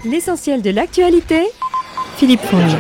L'essentiel de l'actualité, Philippe Fonge.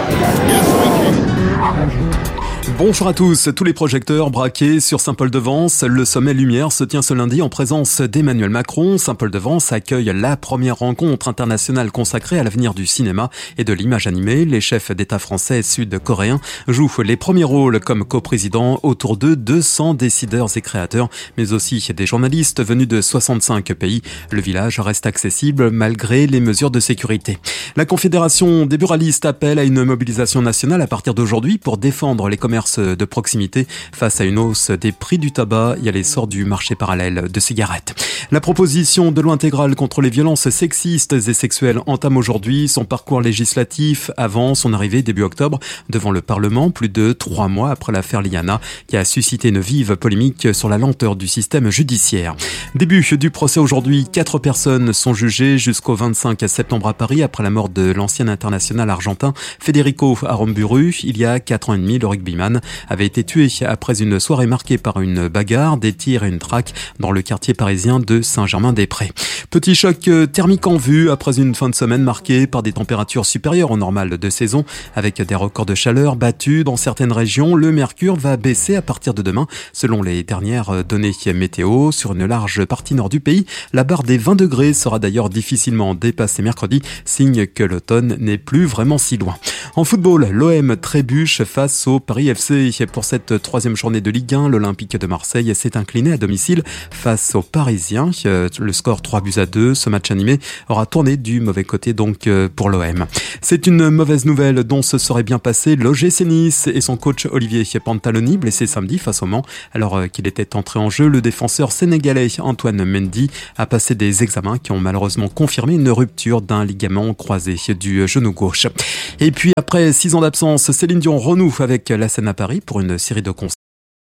Bonjour à tous, tous les projecteurs braqués sur Saint-Paul-de-Vence. Le sommet Lumière se tient ce lundi en présence d'Emmanuel Macron. Saint-Paul-de-Vence accueille la première rencontre internationale consacrée à l'avenir du cinéma et de l'image animée. Les chefs d'État français et sud-coréens jouent les premiers rôles comme coprésidents. Autour d'eux, 200 décideurs et créateurs, mais aussi des journalistes venus de 65 pays. Le village reste accessible malgré les mesures de sécurité. La Confédération des buralistes appelle à une mobilisation nationale à partir d'aujourd'hui pour défendre les commerces de proximité face à une hausse des prix du tabac et à l'essor du marché parallèle de cigarettes. La proposition de loi intégrale contre les violences sexistes et sexuelles entame aujourd'hui son parcours législatif avant son arrivée début octobre devant le Parlement, plus de 3 mois après l'affaire Liana, qui a suscité une vive polémique sur la lenteur du système judiciaire. Début du procès aujourd'hui, 4 personnes sont jugées jusqu'au 25 septembre à Paris après la mort de l'ancien international argentin Federico Aramburu. Il y a 4 ans et demi, le rugbyman avait été tué après une soirée marquée par une bagarre, des tirs et une traque dans le quartier parisien de Saint-Germain-des-Prés. Petit choc thermique en vue après une fin de semaine marquée par des températures supérieures au normal de saison avec des records de chaleur battus dans certaines régions. Le mercure va baisser à partir de demain selon les dernières données météo. Sur une large partie nord du pays, la barre des 20 degrés sera d'ailleurs difficilement dépassée mercredi, signe que l'automne n'est plus vraiment si loin. En football, l'OM trébuche face au Paris FC. Pour cette 3e journée de Ligue 1, l'Olympique de Marseille s'est incliné à domicile face aux Parisiens. Le score 3-2. Ce match animé aura tourné du mauvais côté donc pour l'OM. C'est une mauvaise nouvelle dont se serait bien passé l'OGC Nice et son coach Olivier Pantaloni, blessé samedi face au Mans. Alors qu'il était entré en jeu, le défenseur sénégalais Antoine Mendy a passé des examens qui ont malheureusement confirmé une rupture d'un ligament croisé du genou gauche. Et puis après 6 ans d'absence, Céline Dion renoue avec la scène à Paris pour une série de concerts.